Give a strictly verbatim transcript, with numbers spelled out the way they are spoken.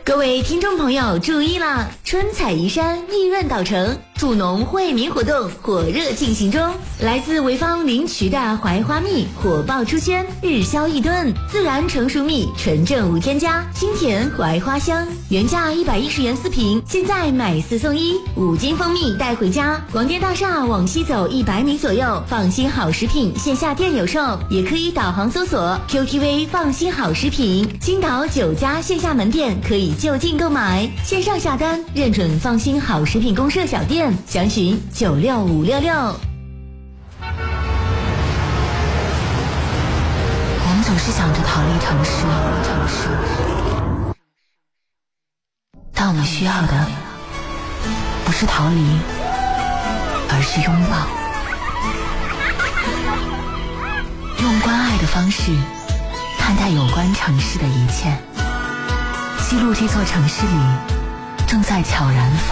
各位听众朋友注意啦，春采移山，利润岛城助农惠民活动火热进行中。来自潍坊临渠的槐花蜜火爆出圈，日销一吨，自然成熟蜜，纯正无添加，清甜槐花香，原价一百一十元四瓶，现在买四送一，五斤蜂蜜带回家。广电大厦往西走一百米左右，放心好食品线下店有售，也可以导航搜索 Q T V 放心好食品。青岛九家线下门店可以就近购买，线上下单认准放心好食品公社小店，详询九六五六六。 我们总是想着逃离城市，城市，但我们需要的不是逃离，而是拥抱。用关爱的方式看待有关城市的一切，记录这座城市里正在悄然